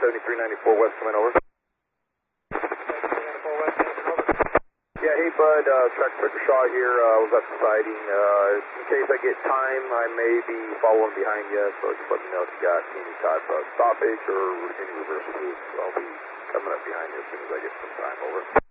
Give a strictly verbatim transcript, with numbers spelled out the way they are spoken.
seventy-three ninety-four West coming over. Yeah, hey bud, uh, Track Inspector Shaw here. I uh, was at the sighting. Uh, in case I get time, I may be following behind you, so just let me know if you got any type of stoppage or any reverse moves. I'll be coming up behind you as soon as I get some time. Over.